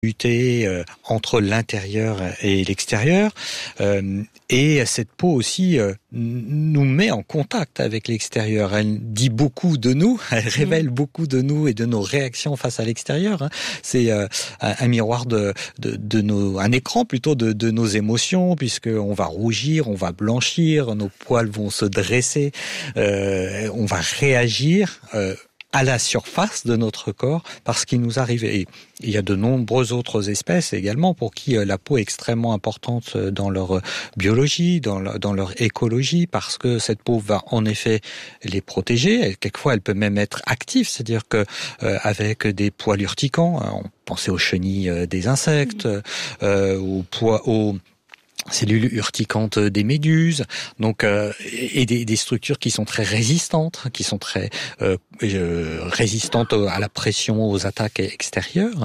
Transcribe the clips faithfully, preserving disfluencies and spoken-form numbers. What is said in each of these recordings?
lutter euh, entre l'intérieur et l'extérieur. Euh, et cette peau aussi euh, nous met en contact avec l'extérieur. Elle dit beaucoup de nous, elle révèle mmh. beaucoup de nous et de nos réactions face à l'extérieur. Hein. C'est euh, un, un miroir de, de, de nos, un écran plutôt de, de nos émotions, puisque on va rougir, on va blanchir, nos poils vont se dresser, euh, on va réagir. Euh, à la surface de notre corps parce qu'il nous arrive. Et il y a de nombreuses autres espèces également pour qui la peau est extrêmement importante dans leur biologie, dans leur, dans leur écologie, parce que cette peau va en effet les protéger. Et quelquefois, elle peut même être active, c'est-à-dire que euh, avec des poils urticants, on pensait aux chenilles des insectes, euh, aux poils, aux cellules urticantes des méduses, donc euh, et des, des structures qui sont très résistantes, qui sont très euh, euh, résistantes à la pression, aux attaques extérieures.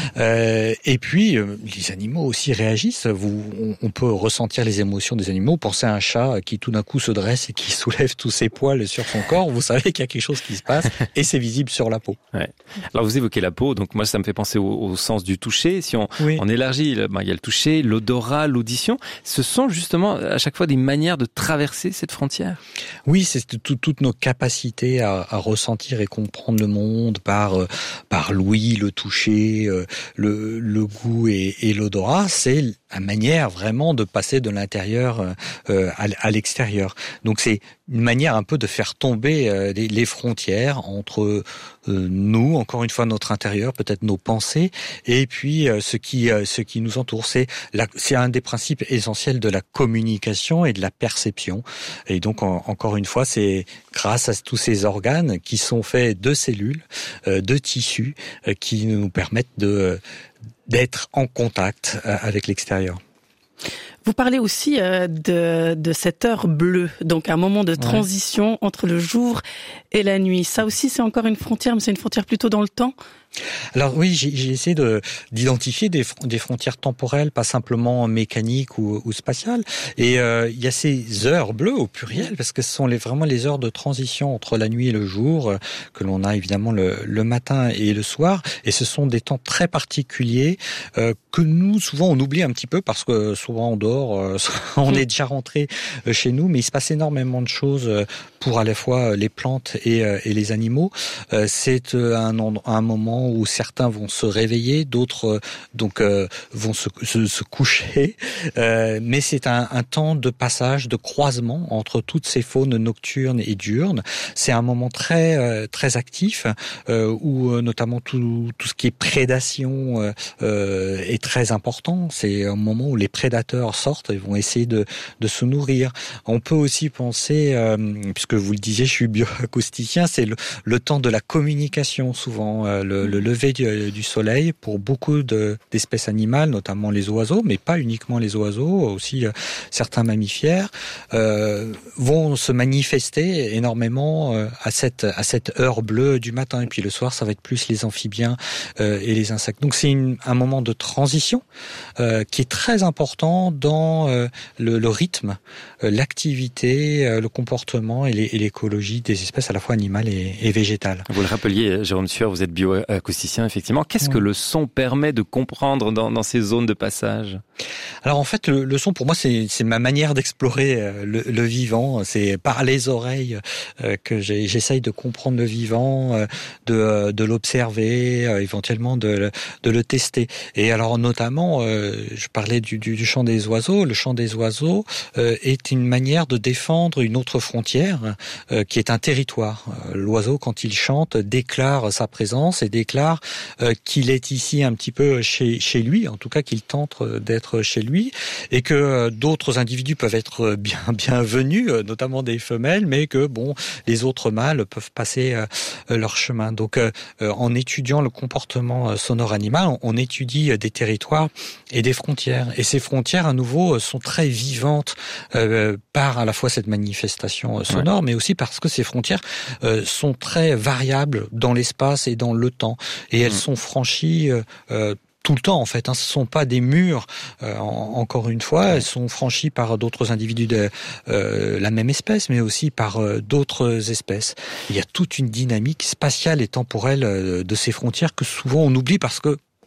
Euh, et puis euh, les animaux aussi réagissent. Vous, on, on peut ressentir les émotions des animaux. Pensez à un chat qui tout d'un coup se dresse et qui soulève tous ses poils sur son corps. Vous savez qu'il y a quelque chose qui se passe et c'est visible sur la peau. Ouais. Alors vous évoquez la peau, donc moi ça me fait penser au, au sens du toucher. Si on, oui. on élargit, ben, il y a le toucher, l'odorat, l'audition. Ce sont justement à chaque fois des manières de traverser cette frontière. Oui, c'est tout, toutes nos capacités à, à ressentir et comprendre le monde par euh, par l'ouïe, le toucher, euh, le, le goût et, et l'odorat. C'est la manière vraiment de passer de l'intérieur euh, à, à l'extérieur. Donc c'est une manière un peu de faire tomber euh, les, les frontières entre euh, nous, encore une fois notre intérieur, peut-être nos pensées, et puis euh, ce qui euh, ce qui nous entoure. C'est la, c'est un des principes essentiels de la communication et de la perception. Et donc en, encore une fois, c'est grâce à tous ces organes qui sont faits de cellules, euh, de tissus, euh, qui nous permettent de euh, d'être en contact euh, avec l'extérieur. Vous parlez aussi euh, de, de cette heure bleue, donc un moment de transition ouais. entre le jour et la nuit. Ça aussi, c'est encore une frontière, mais c'est une frontière plutôt dans le temps. Alors oui, j'ai, j'ai essayé de, d'identifier des, des frontières temporelles, pas simplement mécaniques ou, ou spatiales. Et euh, il y a ces heures bleues au pluriel, parce que ce sont les, vraiment les heures de transition entre la nuit et le jour, euh, que l'on a évidemment le, le matin et le soir. Et ce sont des temps très particuliers euh, que nous, souvent, on oublie un petit peu, parce que souvent on dort, euh, on est déjà rentré chez nous, mais il se passe énormément de choses pour à la fois les plantes et, et les animaux. Euh, c'est un, un moment où certains vont se réveiller, d'autres euh, donc euh, vont se, se, se coucher, euh, mais c'est un, un temps de passage, de croisement entre toutes ces faunes nocturnes et diurnes. C'est un moment très euh, très actif euh, où euh, notamment tout tout ce qui est prédation euh, euh, est très important. C'est un moment où les prédateurs sortent et vont essayer de de se nourrir. On peut aussi penser, euh, puisque vous le disiez, je suis bioacousticien, c'est le, le temps de la communication souvent. Euh, le, le lever du, du soleil pour beaucoup de, d'espèces animales, notamment les oiseaux, mais pas uniquement les oiseaux, aussi euh, certains mammifères, euh, vont se manifester énormément euh, à cette à cette heure bleue du matin. Et puis le soir, ça va être plus les amphibiens euh, et les insectes. Donc c'est une, un moment de transition euh, qui est très important dans euh, le, le rythme, euh, l'activité, euh, le comportement et, les, et l'écologie des espèces à la fois animales et, et végétales. Vous le rappeliez, Jérôme Sueur, vous êtes bioacousticien, effectivement. Qu'est-ce oui. que le son permet de comprendre dans, dans ces zones de passage ? Alors en fait, le, le son, pour moi, c'est, c'est ma manière d'explorer le, le vivant. C'est par les oreilles euh, que j'ai, j'essaye de comprendre le vivant, euh, de, de l'observer, euh, éventuellement de, de le tester. Et alors notamment, euh, je parlais du, du, du chant des oiseaux. Le chant des oiseaux euh, est une manière de défendre une autre frontière euh, qui est un territoire. Euh, l'oiseau, quand il chante, déclare sa présence et déclare euh, qu'il est ici un petit peu chez, chez lui, en tout cas qu'il tente d'être chez lui, et que euh, d'autres individus peuvent être bien bienvenus, euh, notamment des femelles, mais que bon, les autres mâles peuvent passer euh, leur chemin. Donc, euh, en étudiant le comportement sonore animal, on, on étudie des territoires et des frontières. Et ces frontières, à nouveau, sont très vivantes euh, par à la fois cette manifestation sonore, ouais. mais aussi parce que ces frontières euh, sont très variables dans l'espace et dans le temps. Et elles mmh. sont franchies euh, tout le temps, en fait. Hein. Ce ne sont pas des murs, euh, en, encore une fois. Elles sont franchies par d'autres individus de euh, la même espèce, mais aussi par euh, d'autres espèces. Il y a toute une dynamique spatiale et temporelle euh, de ces frontières que souvent on oublie parce que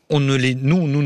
on ne les, nous, nous